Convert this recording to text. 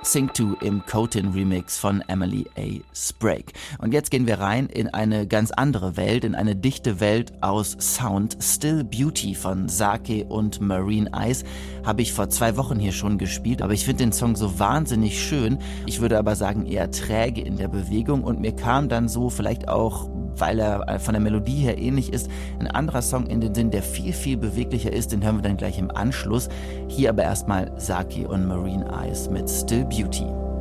Sing 2 im Cotin Remix von Emily A. Sprague. Und jetzt gehen wir rein in eine ganz andere Welt, in eine dichte Welt aus Sound. Still Beauty von Sake und Marine Eyes habe ich vor 2 Wochen hier schon gespielt, aber ich finde den Song so wahnsinnig schön. Ich würde aber sagen eher träge in der Bewegung und mir kam dann so vielleicht auch, weil er von der Melodie her ähnlich ist, ein anderer Song in den Sinn, der viel, viel beweglicher ist, den hören wir dann gleich im Anschluss. Hier aber erstmal Sake und Marine Eyes mit Still Beauty.